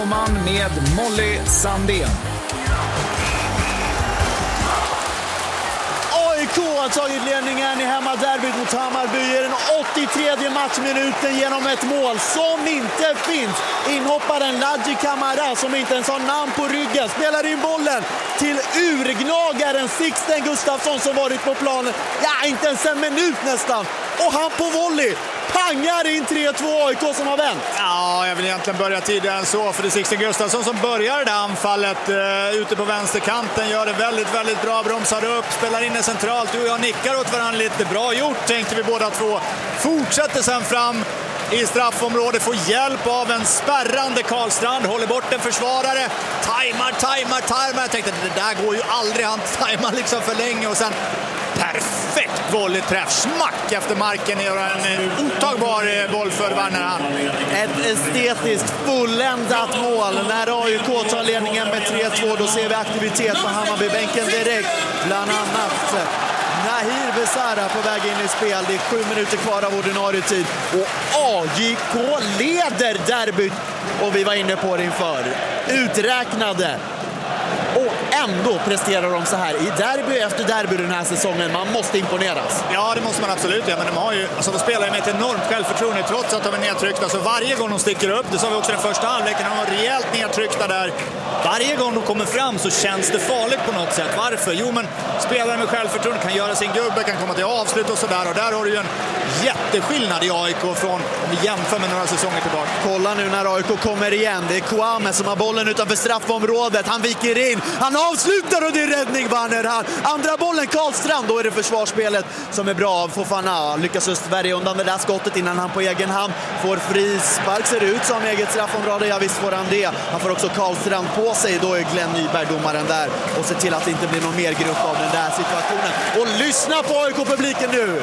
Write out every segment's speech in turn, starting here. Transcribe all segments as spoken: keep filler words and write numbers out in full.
sommaren med Molly Sandén. A I K har tagit ledningen i hemmaderbyt mot Hammarby i den åttiotredje matchminuten genom ett mål som inte finns. Inhopparen Ladji Camara, som inte ens har namn på ryggen, spelar in bollen till urgnagaren Sixten Gustafsson som varit på planen, ja, inte ens en minut nästan. Och han på volley pangar in tre två A I K som har vänt. Ja, jag vill egentligen börja tidigare än så, för det är Sixten Gustafsson som börjar det anfallet uh, ute på vänsterkanten, gör det väldigt, väldigt bra, bromsar upp, spelar in det centralt. Du och jag nickar åt varandra lite. Bra gjort, tänkte vi båda två. Fortsätter sen fram i straffområdet, får hjälp av en spärrande Karlstrand, håller bort en försvarare, tajmar, tajmar, tajmar. Jag tänkte, det där går ju aldrig, han tajmar liksom för länge och sen perfekt volleyträff, smack efter marken, gör en otagbar boll för Werner. Ett estetiskt fulländat mål. När A I K tar ledningen med tre två, då ser vi aktivitet på Hammarbybänken direkt. Bland annat Nahir Besara på väg in i spel. Det är sju minuter kvar av ordinarie tid. Och A I K leder derbyt. Och vi var inne på det inför. Uträknade. Och ändå presterar de så här i derby efter derby den här säsongen. Man måste imponeras. Ja, det måste man absolut göra. Men de har ju, alltså de spelar med ett enormt självförtroende trots att de är nedtryckta. Så varje gång de sticker upp, det sa vi också den första halvleken, de var rejält nedtryckta där. Varje gång de kommer fram så känns det farligt på något sätt. Varför? Jo, men spelare med självförtroende kan göra sin gubbe, kan komma till avslut och sådär. Och där har du ju en jätteskillnad i A I K från, om vi jämför med några säsonger tillbaka. Kolla nu när A I K kommer igen. Det är Kouame som har bollen utanför straffområdet. Han viker in. Han avslutar och det är räddning, Werner. Han. Andra bollen Karlstrand. Då är det försvarsspelet som är bra av Fofana. Lyckas Östberg undan det där skottet innan han på egen hand får frispark. Ser ut som eget straffområde. Ja, visst får han det. Han får också Karlstrand på sig. Då är Glenn Nyberg domaren där och ser till att det inte blir någon mer grupp av den där situationen. Och lyssna på A I K-publiken nu!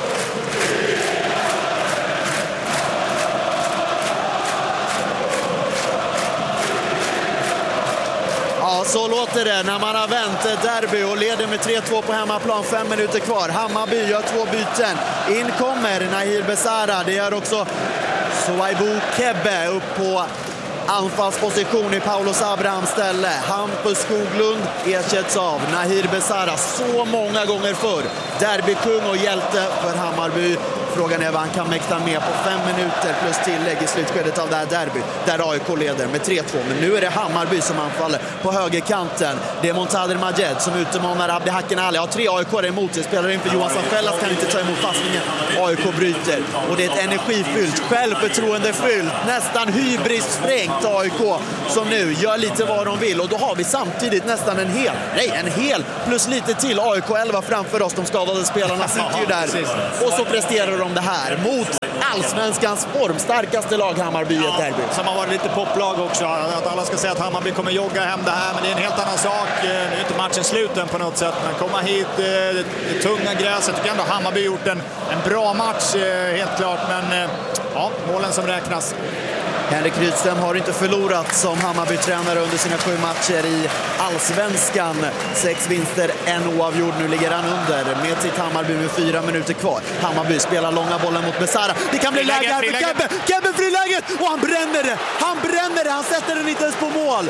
Ja, så låter det när man har vänt ett derby och leder med tre två på hemmaplan. Fem minuter kvar. Hammarby gör två byten. In kommer Nahir Besara. Det gör också Souaibou Kebbe upp på anfallsposition i Paulos Abrahams ställe. Hampus Skoglund ersätts av Nahir Besara så många gånger förr. Derbykung och hjälte för Hammarby. Frågan är vad han kan mäkta med på fem minuter plus tillägg i slutskedet av det här derby. Där A I K leder med tre två. Men nu är det Hammarby som anfaller på högerkanten. Det är Montader Majed som utmanar Abdi Hacken Ali. Har tre A I K emot sig. Spelar in för Johan Sanfellas, kan inte ta emot passningen. A I K bryter. Och det är ett energifyllt, självförtroendefyllt, nästan hybris-sprängt A I K som nu gör lite vad de vill. Och då har vi samtidigt nästan en hel, nej en hel plus lite till A I K elva framför oss. De skadade spelarna sitter ju där. Och så presterar de det här mot allsvenskans formstarkaste lag, Hammarby, ett derby. Som har varit lite poplag också. Att alla ska säga att Hammarby kommer jogga hem det här, men det är en helt annan sak. Nu är inte matchen sluten på något sätt, men komma hit, det, det tunga gräset. Jag tycker ändå Hammarby gjort en, en bra match, helt klart, men ja, målen som räknas. Henrik Rydström har inte förlorat som Hammarby-tränare under sina sju matcher i allsvenskan. Sex vinster, en oavgjord. Nu ligger han under med sitt Hammarby med fyra minuter kvar. Hammarby spelar långa bollen mot Besara. Det kan bli läge här för Kebbe. Kebbe friläget! Och han bränner det! Han bränner det! Han sätter den inte ens på mål.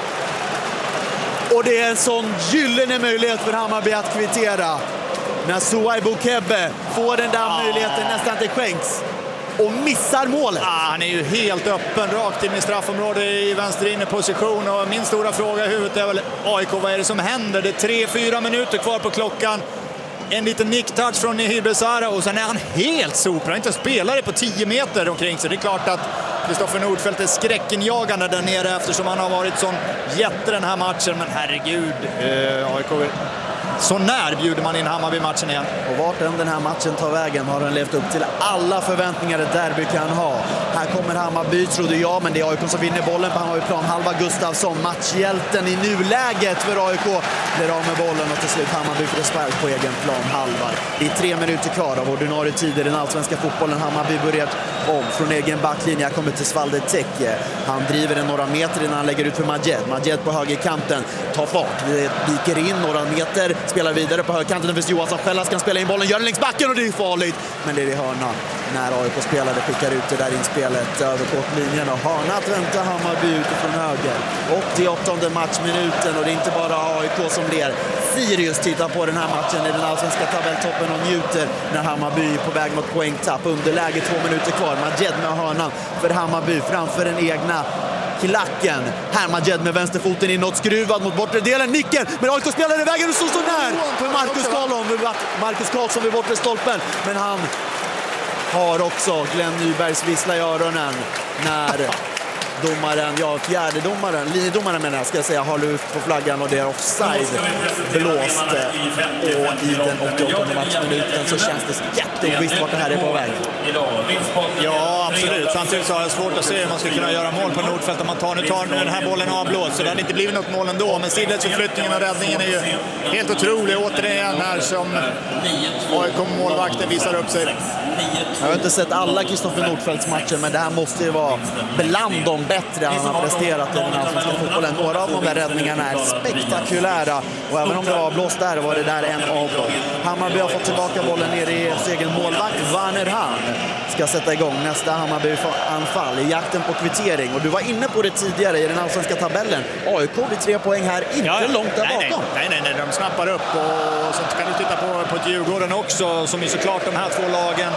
Och det är en sån gyllene möjlighet för Hammarby att kvittera. När Souaibou Kebbe får den där möjligheten nästan till skänks. Och missar målet. Ah, han är ju helt öppen, rakt in i straffområdet i vänster inne position. Och min stora fråga i huvudet är väl A I K, vad är det som händer? Det är tre, fyra minuter kvar på klockan. En liten nicktouch från Nahir Besara och sen är han helt sopra. Han inte spelare på tio meter omkring sig. Det är klart att Kristoffer Nordfeldt är skräckinjagande där nere eftersom han har varit sån jätte den här matchen. Men herregud, eh, A I K... Så när bjuder man in Hammarby-matchen igen? Och vart än den här matchen tar vägen har den levt upp till alla förväntningar ett derby kan ha. Här kommer Hammarby, trodde jag, men det är A I K som vinner bollen på Hammarbyplan. Halva Gustafsson, matchhjälten i nuläget för A I K. Blir av med bollen och till slut Hammarby får spark på egen plan, halvar. Det är tre minuter kvar av ordinarie tid i den allsvenska fotbollen. Hammarby börjar om från egen backlinje. Kommer till Svalde Tecke. Han driver den några meter innan han lägger ut för Majed. Majed på högerkanten tar fart, viker in några meter, spelar vidare på högerkanten. Det finns Johan Sanfellas kan spela in bollen, gör den längs backen och det är farligt. Men det är i hörnan. när A I K-spelare skickar ut det där inspelet över kortlinjen och hörna att vänta Hammarby utifrån höger. åttioåttonde matchminuten och det är inte bara A I K som ler. Sirius tittar på den här matchen i den allsvenska tabelltoppen och njuter när Hammarby är på väg mot poängtapp. Underläge två minuter kvar. Majed med hörnan för Hammarby framför den egna klacken. Här Majed med vänsterfoten inåt, skruvad mot bortre delen. Nicken, men A I K-spelare i vägen och så står när för Marcus Karlsson, Marcus Karlsson vid bortre stolpen. Men han har också Glenn Nybergs vissla i öronen när domaren, ja fjärde domaren, linjedomaren menar jag ska jag säga, har lyft på flaggan och det är offside blåst. Och i den åttioåttonde matchminuten så känns det jätteovisst vart det här är på väg. Ja, absolut. Samtidigt så har jag svårt att se hur man ska kunna göra mål på Nordfält om man tar, nu tar den här bollen avblåst. Så det hade inte blivit något mål ändå. Men sidledsförflyttningen och räddningen är ju helt otrolig. Återigen här som A I K-målvakten visar upp sig. Jag har inte sett alla Kristoffer Nordfeldts matcher, men det här måste ju vara bland de bättre han har presterat i den allsvenska fotbollen. Några av de där räddningarna är spektakulära och även om det var blåst där var det där en av dem. Hammarby har fått tillbaka bollen ner i egen målvakt. Werner Hahn ska sätta igång nästa Hammarby-anfall i jakten på kvittering. Och du var inne på det tidigare i den allsvenska tabellen. A I K vid tre poäng här, inte ja, långt där nej, bakom. Nej, nej, nej, de snappar upp och så kan du titta på, på ett Djurgården också som är såklart de här två lagen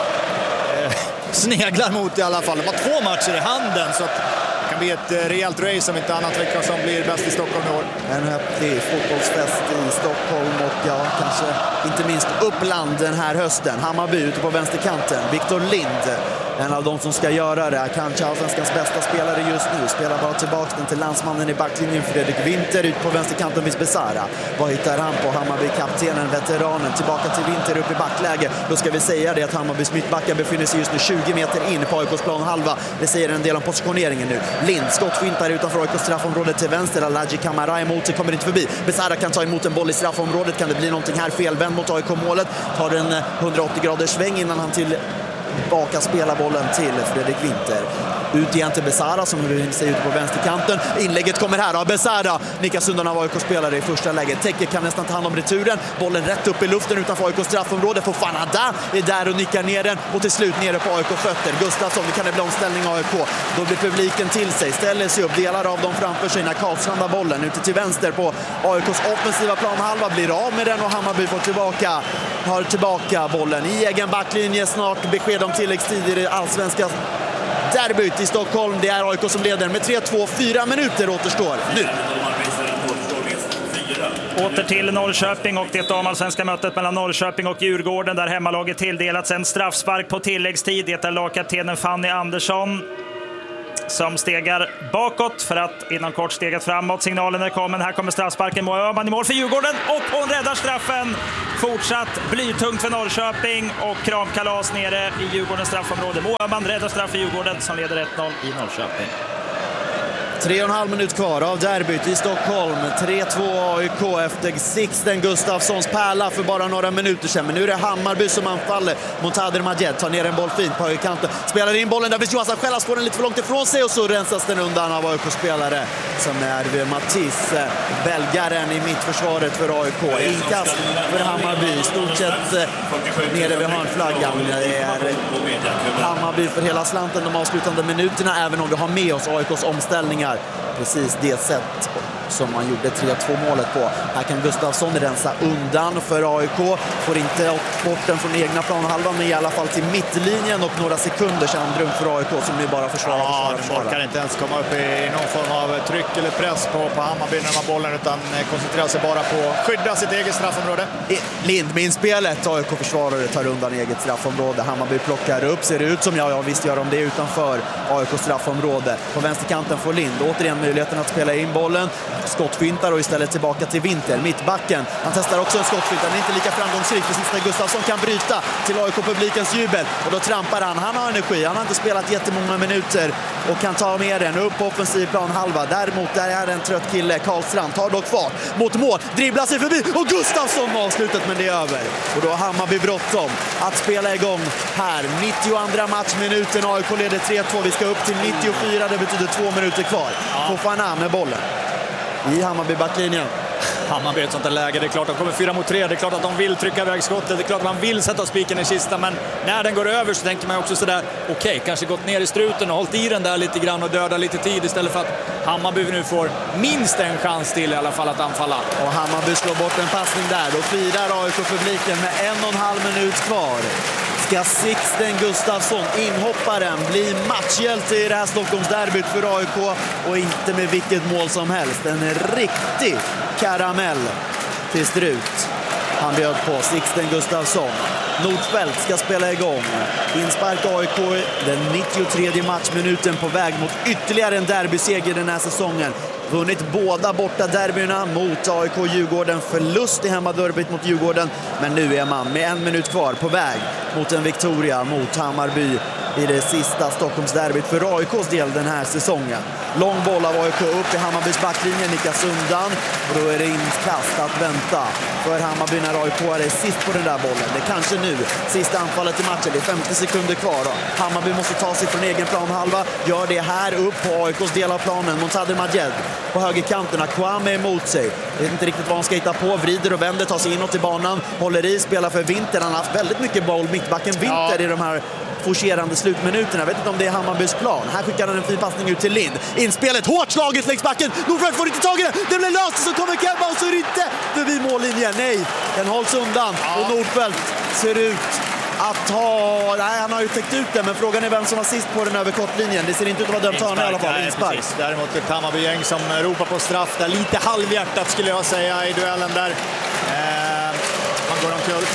sneglar mot i alla fall. De har två matcher i handen så att det kan bli ett rejält race om inte annat vilka som blir bäst i Stockholm i år. En häftig fotbollsfest i Stockholm och ja, kanske inte minst Uppland den här hösten. Hammarby ute på vänsterkanten. Viktor Lind, en av de som ska göra det. Kanske allsvenskans bästa spelare just nu. Spelar bara tillbaka den till landsmannen i backlinjen Fredrik Winter ut på vänsterkanten vid Besara. Vad hittar han på? Hammarby-kaptenen, veteranen, tillbaka till Winter upp i backläge. Då ska vi säga det att Hammarbys mittbackar befinner sig just nu tjugo meter in på A I K:s plan halva. Det säger en del om positioneringen nu. Lind, skottfintar utanför A I K:s straffområde till vänster. Alaji Kamara emot sig, kommer inte förbi. Besara kan ta emot en boll i straffområdet. Kan det bli någonting här felvänd mot A I K-målet? Tar en hundraåttio graders sväng innan han till baka spela bollen till Fredrik Winter. Ut igen till Besara som befinner sig ute på vänsterkanten. Inlägget kommer här av Besara. Niklas undan av A I K-spelare i första läget. Tekke kan nästan ta hand om returen. Bollen rätt upp i luften utanför A I K:s straffområde. Fofana är där och nickar ner den. Och till slut nere på A I K-fötter. Gustafsson, det kan det bli omställning A I K. Då blir publiken till sig. Ställer sig upp. Delar av dem framför sig när Karlsson har bollen. Ute till vänster på A I K:s offensiva planhalva. Blir av med den och Hammarby får tillbaka. Har tillbaka bollen i egen backlinje. Snart besked om tilläggstid i det allsvenska derbyt i Stockholm. Det är A I K som leder med tre två. Fyra minuter återstår nu. Åter till Norrköping och det damallsvenska mötet mellan Norrköping och Djurgården där hemmalaget tilldelats en straffspark på tilläggstid. Det är lagkaptenen Fanny Andersson som stegar bakåt för att inom kort steget framåt. Signalen är kommen. Här kommer straffsparken. Moa Öhman i mål för Djurgården och hon räddar straffen. Fortsatt blytungt för Norrköping och kramkalas nere i Djurgårdens straffområde. Moa Öhman räddar straff för Djurgården som leder ett noll i Norrköping. Tre och en halv minut kvar av derbyt i Stockholm. tre två A I K efter Sixten Gustafssons pärla för bara några minuter sedan. Men nu är det Hammarby som anfaller mot Hader Majed. Tar ner en boll fint på högerkanten. Spelar in bollen där vid Johansson själv får den lite för långt ifrån sig och så rensas den undan av A I K-spelare som är Mattis, belgaren i mittförsvaret för A I K. Inkast för Hammarby. Stort sett nere vid hörnflaggan. Det är Hammarby för hela slanten de avslutande minuterna även om vi har med oss A I K:s omställningar. Precis det sätt som man gjorde tre två målet på. Här kan Gustafsson rensa undan för A I K. Får inte bort den från egna planhalvan men i alla fall till mittlinjen och några sekunders andrum för A I K som nu bara försvarar. Ja, de orkar inte ens komma upp i någon form av tryck eller press på, på Hammarby när de har bollen utan koncentrerar sig bara på att skydda sitt eget straffområde. Lind med inspelet. A I K-försvarare tar undan eget straffområde. Hammarby plockar upp. Ser det ut som jag, jag visst gör de det utanför A I K straffområde. På vänsterkanten får Lind återigen möjligheten att spela in bollen. Skottfintar och istället tillbaka till Winter. Mittbacken. Han testar också en skottfint. Den är inte lika framgångsrik precis när Gustafsson kan bryta till A I K-publikens jubel. Och då trampar han. Han har energi. Han har inte spelat jättemånga minuter och kan ta med den upp på offensiv plan halva. Däremot där är en trött kille. Karlstrand tar dock fart mot mål. Dribblar sig förbi och Gustafsson avslutat men det är över. Och då har Hammarby bråttom att spela igång här. nittioandra matchminuten. A I K leder tre två. Vi ska upp till nittiofyra. Det betyder två minuter kvar. Fofana med bollen i Hammarby backlinjen. Hammarby är ett sånt där läge. Det är klart att de kommer fyra mot tre. Det är klart att de vill trycka iväg skottet. Det är klart att man vill sätta spiken i kistan. Men när den går över så tänker man också sådär, okej, okay, kanske gått ner i struten och hållit i den där lite grann och döda lite tid istället för att Hammarby nu får minst en chans till i alla fall att anfalla. Och Hammarby slår bort en passning där. Då firar A I K-publiken med en och en halv minut kvar. Ska Sixten Gustafsson, inhopparen, bli matchhjälte i det här Stockholmsderbyt för A I K och inte med vilket mål som helst. En riktig karamell till Strut. Han bjöd på Sixten Gustafsson. Nordfeldt ska spela igång. Inspark A I K den nittiotredje matchminuten på väg mot ytterligare en derbyseger den här säsongen. Vunnit båda borta derbyna mot A I K Djurgården. Förlust i hemmaderbyt mot Djurgården. Men nu är man med en minut kvar på väg mot en Victoria mot Hammarby i det sista Stockholmsderbyt för A I K:s del den här säsongen. Lång boll av A I K upp i Hammarbys backlinje, nickas undan och då är det inkast att vänta för Hammarby när A I K är sist på den där bollen. Det är kanske nu sista anfallet i matchen, det är femtio sekunder kvar. Hammarby måste ta sig från egen planhalva, gör det här upp på A I K:s del av planen. Montader Majed på högerkanten, Kwame emot sig. Vet inte riktigt vad han ska hitta på, vrider och vänder, tar sig inåt i banan, håller i, spelar för Winter. Han har haft väldigt mycket boll, mittbacken Winter, ja, i de här forcerande slutminuterna. Jag vet inte om det är Hammarbys plan. Här skickar han en fin passning ut till Lind. Inspelet, hårt slaget längs backen. Nordfeldt får inte tag i den. Den blir löst och så kommer Kemba och så är det inte förbi mållinjen. Nej, den hålls undan. Ja. Och Nordfeldt ser ut att ha... Nej, han har ju täckt ut den, men frågan är vem som var sist på den över kortlinjen. Det ser inte ut att vara dömt hörna i alla fall. Inspark. Däremot ett Hammarby-gäng som ropar på straff där. Lite halvhjärtat skulle jag säga i duellen där. Eh, man går omkull.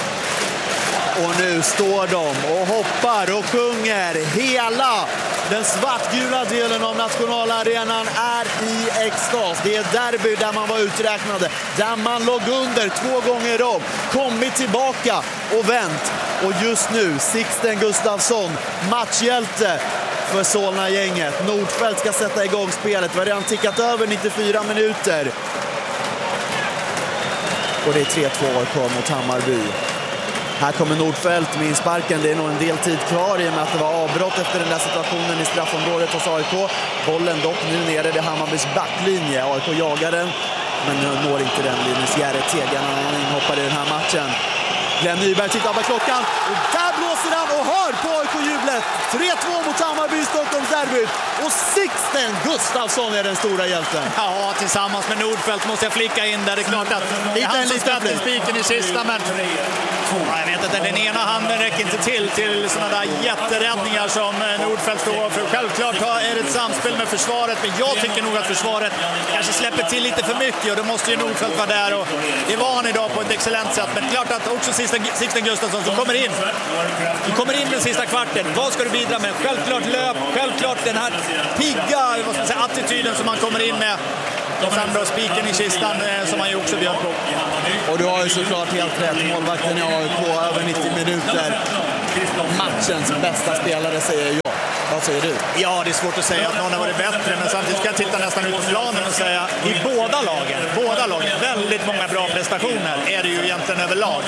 Och nu står de och hoppar och sjunger. Hela den svartgula delen av nationalarenan är i extas. Det är derby där man var uträknade, där man låg under två gånger om, kommit tillbaka och vänt. Och just nu Sixten Gustafsson, matchhjälte för Solna-gänget. Nordfeldt ska sätta igång spelet. Vi har redan tickat över nittiofyra minuter. Och det är tre två A I K mot Hammarby. Här kommer Nordfeldt med insparken. Det är nog en del tid kvar i och med att det var avbrott efter den där situationen i straffområdet hos A I K. Bollen dock nu nere vid Hammarbys backlinje. A I K jagar den, men nu når inte den Linus Järre-Tegan. Han inhoppar i den här matchen. Glenn Nyberg tittar på klockan och där blåser han och hör på A I K-jublet. tre två mot Hammarby i Stockholmsderbyt. Och Sixten Gustafsson är den stora hjälten. Ja, tillsammans med Nordfeldt måste jag flicka in där. Det är klart att det är han som stöter spiken i sista, men ja, jag vet att den ena handen räcker inte till till sådana där jätteräddningar som Nordfeldt står för. Självklart är det ett samspel med försvaret, men jag tycker nog att försvaret kanske släpper till lite för mycket och då måste ju Nordfeldt vara där, och det var han idag på ett excellent sätt. Men klart att också Sixten Gustafsson som kommer in. Du kommer in den sista kvarten. Vad ska du bidra med? Självklart löp, självklart den här pigga vad ska man säga, attityden som man kommer in med. Och sen då spiken i kistan eh, som han ju också bjöd på. Och du har ju såklart helt rätt. Målvakten i A I K över nittio minuter. Matchens bästa spelare säger jag. Vad säger du? Ja, det är svårt att säga att någon har varit bättre, men samtidigt ska jag titta nästan ut på planen och säga i båda lagen, båda lagen, väldigt många bra prestationer är det ju egentligen överlag.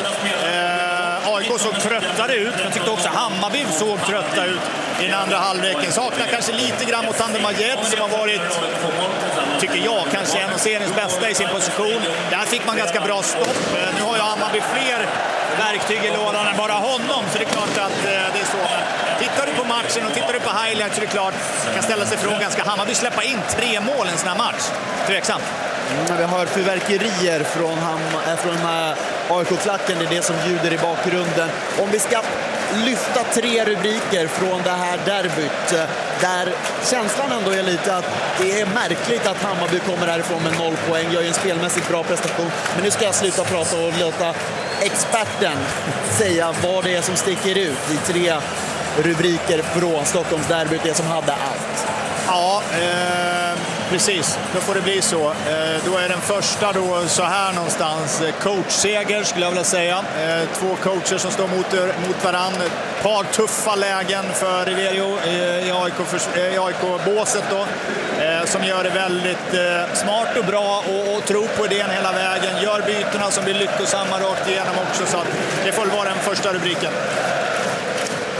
Eh, A I K såg tröttare ut, men jag tyckte också Hammarby såg trötta ut i den andra halvleken. Saknar kanske lite grann mot Montader Majed som har varit, tycker jag, kanske en av seriens bästa i sin position. Där fick man ganska bra stopp. Eh, nu har ju Hammarby fler verktyg i lådan än bara honom, så det är klart att eh, det är så. Tittar du på matchen och tittar du på highlights så är det klart man kan ställa sig frågan, ska Hammarby släppa in tre mål i en sån här match? Tveksamt. Mm, vi hör fyrverkerier från, Ham- äh, från äh, A I K-klacken, det är det som ljuder i bakgrunden. Om vi ska lyfta tre rubriker från det här derbyt, äh, där känslan ändå är lite att det är märkligt att Hammarby kommer härifrån med noll poäng, gör ju en spelmässigt bra prestation. Men nu ska jag sluta prata och låta experten säga vad det är som sticker ut i tre rubriker från Stockholmsderbyt, det som hade allt. Ja, eh, precis. Då får det bli så. Eh, då är den första då så här någonstans. Coachseger skulle jag vilja säga. Eh, två coacher som står mot, mot varann. Ett par tuffa lägen för Riverio eh, i A I K-båset då. Eh, som gör det väldigt eh, smart och bra och, och tror på idén hela vägen. Gör bytena som blir lyckosamma rakt igenom också. Så att det får vara den första rubriken.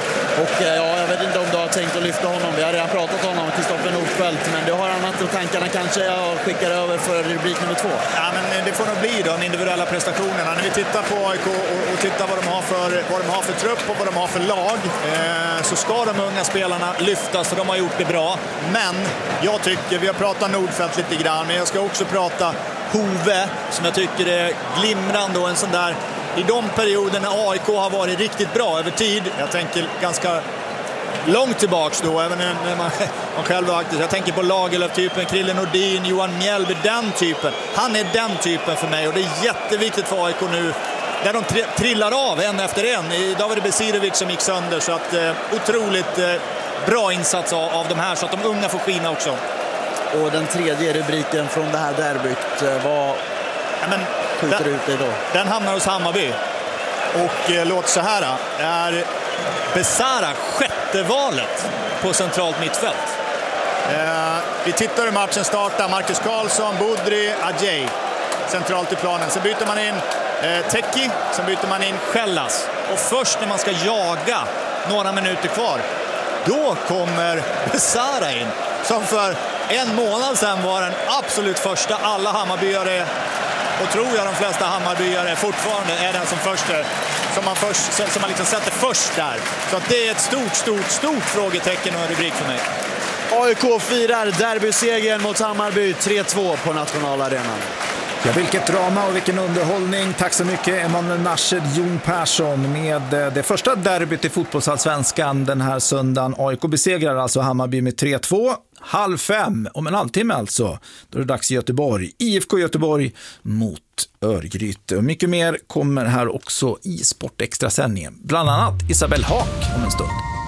Och ja, jag vet inte om du har tänkt att lyfta honom. Vi har redan pratat om honom, Kristoffer Nordfeldt. Men du har annat och tankarna kanske jag skickar över för rubrik nummer två. Ja, men det får nog bli de individuella prestationerna. När vi tittar på A I K och, och tittar vad de har för, vad de har för trupp och vad de har för lag eh, så ska de unga spelarna lyftas och de har gjort det bra. Men jag tycker, vi har pratat Nordfeldt lite grann, men jag ska också prata Hove som jag tycker är glimrande och en sån där i de perioderna A I K har varit riktigt bra över tid. Jag tänker ganska långt tillbaks då, även när man, man själv var aktiv. Jag tänker på Lagerlöf-typen, Krille Nordin, Johan Mjällby, den typen. Han är den typen för mig och det är jätteviktigt för A I K nu när de trillar av en efter en. Idag var det Besirovic som gick sönder, så att eh, otroligt eh, bra insats av, av de här så att de unga får skina också. Och den tredje rubriken från det här derbyt var... Ja, men skjuter den, ut det då. Den hamnar hos Hammarby. Och eh, låt så här, är Besara sjätte valet på centralt mittfält. Eh, vi tittar hur matchen startar. Marcus Karlsson, Budri, Adjei centralt i planen. Sen byter man in eh, Teki, sen byter man in Schellas. Och först när man ska jaga några minuter kvar, då kommer Besara in. Som för en månad sedan var den absolut första. Alla Hammarbyare, och tror jag de flesta Hammarbyare fortfarande är den som först som man, först, som man liksom sätter först där. Så att det är ett stort, stort, stort frågetecken och en rubrik för mig. A I K firar derbysegern mot Hammarby tre två på Nationalarenan. Ja, vilket drama och vilken underhållning. Tack så mycket Emanuel Nashed, Jon Persson med det första derbyt i fotbollsallsvenskan den här söndagen. A I K besegrar alltså Hammarby med tre två. Halv fem, om en halvtimme alltså. Då är det dags i Göteborg. I F K Göteborg mot Örgryte. Och mycket mer kommer här också i Sportextra-sändningen. Bland annat Isabelle Haak om en stund.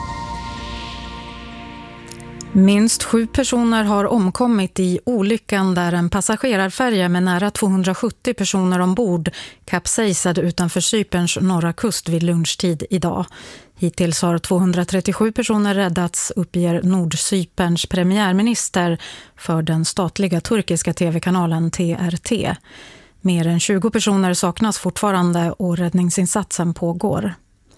Minst sju personer har omkommit i olyckan där en passagerarfärja med nära tvåhundrasjuttio personer ombord kapsejsade utanför Cyperns norra kust vid lunchtid idag. Hittills har tvåhundratrettiosju personer räddats, uppger Nordcyperns premiärminister för den statliga turkiska tv-kanalen T R T. Mer än tjugo personer saknas fortfarande och räddningsinsatsen pågår.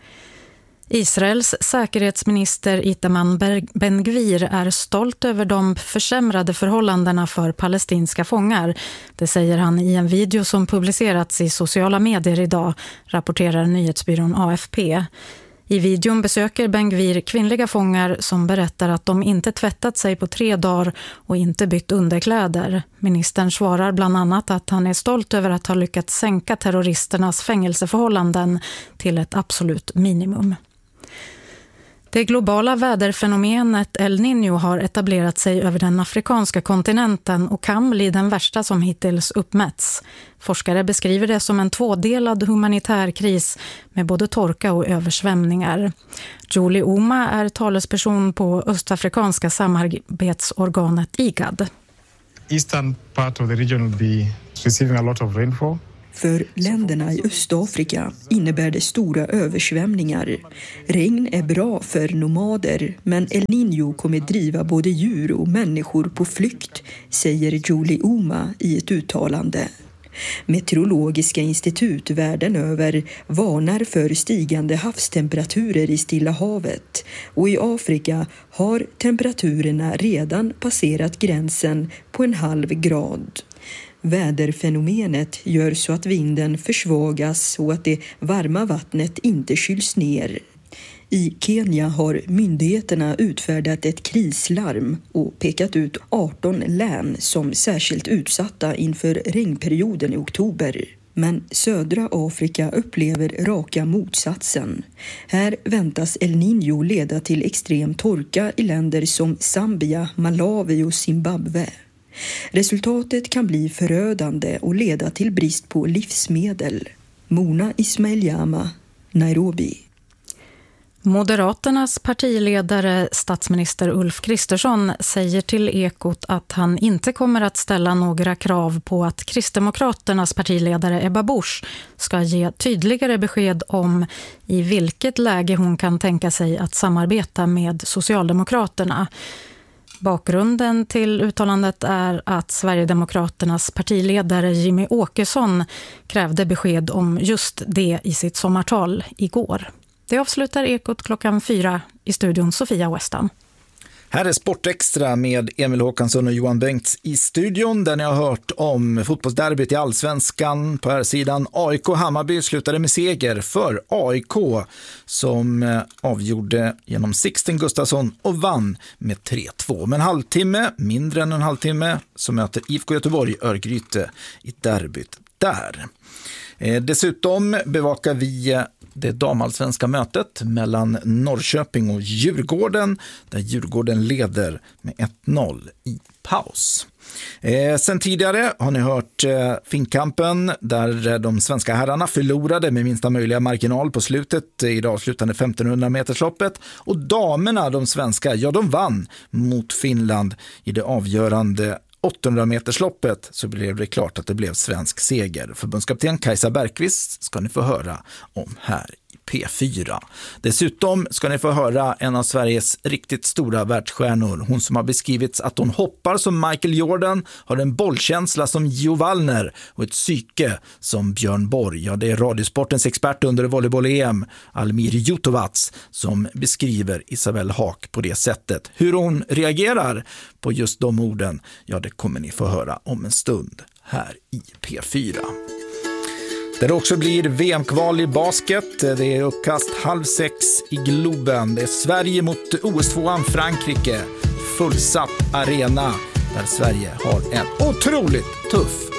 Israels säkerhetsminister Itamar Ben-Gvir är stolt över de försämrade förhållandena för palestinska fångar. Det säger han i en video som publicerats i sociala medier idag, rapporterar nyhetsbyrån A F P. I videon besöker Ben-Gvir kvinnliga fångar som berättar att de inte tvättat sig på tre dagar och inte bytt underkläder. Ministern svarar bland annat att han är stolt över att ha lyckats sänka terroristernas fängelseförhållanden till ett absolut minimum. Det globala väderfenomenet El Niño har etablerat sig över den afrikanska kontinenten och kan bli den värsta som hittills uppmätts. Forskare beskriver det som en tvådelad humanitär kris med både torka och översvämningar. Julie Ouma är talesperson på östafrikanska samarbetsorganet I G A D. Eastern part of the region will be receiving a lot of rainfall. För länderna i Östafrika innebär det stora översvämningar. Regn är bra för nomader, men El Niño kommer driva både djur och människor på flykt, säger Julie Ouma i ett uttalande. Meteorologiska institut världen över varnar för stigande havstemperaturer i Stilla havet, och i Afrika har temperaturerna redan passerat gränsen på en halv grad. Väderfenomenet gör så att vinden försvagas och att det varma vattnet inte kyls ner. I Kenya har myndigheterna utfärdat ett krislarm och pekat ut arton län som särskilt utsatta inför regnperioden i oktober. Men södra Afrika upplever raka motsatsen. Här väntas El Niño leda till extrem torka i länder som Zambia, Malawi och Zimbabwe. Resultatet kan bli förödande och leda till brist på livsmedel. Mona Ismail-Jama, Nairobi. Moderaternas partiledare statsminister Ulf Kristersson säger till Ekot att han inte kommer att ställa några krav på att Kristdemokraternas partiledare Ebba Busch ska ge tydligare besked om i vilket läge hon kan tänka sig att samarbeta med Socialdemokraterna. Bakgrunden till uttalandet är att Sverigedemokraternas partiledare Jimmy Åkesson krävde besked om just det i sitt sommartal igår. Det avslutar Ekot klockan fyra i studion Sofia Westam. Här är Sportextra med Emil Håkansson och Johan Bengts i studion där ni har hört om fotbollsderbyt i Allsvenskan. På här sidan A I K Hammarby slutade med seger för A I K som avgjorde genom Sixten Gustafsson och vann med tre två. Men en halvtimme, mindre än en halvtimme, så möter I F K Göteborg Örgryte i derbyt där. Eh, dessutom bevakar vi det damallsvenska mötet mellan Norrköping och Djurgården där Djurgården leder med ett noll i paus. Eh, sen tidigare har ni hört eh, Finnkampen där de svenska herrarna förlorade med minsta möjliga marginal på slutet i det avslutande femtonhundra metersloppet och damerna, de svenska, ja de vann mot Finland i det avgörande åttahundra metersloppet så blev det klart att det blev svensk seger. Förbundskapten Kajsa Bergqvist ska ni få höra om här i P fyra. Dessutom ska ni få höra en av Sveriges riktigt stora världsstjärnor. Hon som har beskrivits att hon hoppar som Michael Jordan, har en bollkänsla som Gio Wallner och ett psyke som Björn Borg. Ja, det är radiosportens expert under volleyboll-E M, Almir Jutovac, som beskriver Isabelle Haak på det sättet. Hur hon reagerar på just de orden, ja det kommer ni få höra om en stund här i P fyra. Där det också blir V M-kval i basket. Det är uppkast halv sex i Globen. Det är Sverige mot O S tvåan Frankrike. Fullsatt arena där Sverige har en otroligt tuff